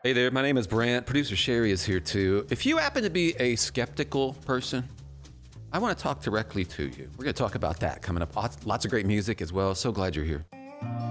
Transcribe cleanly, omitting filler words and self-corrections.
Hey there, my name is Brant. Producer Sherry is here too. If you happen to be a skeptical person, I want to talk directly to you. We're going to talk about that coming up. Lots of great music as well. So glad you're here.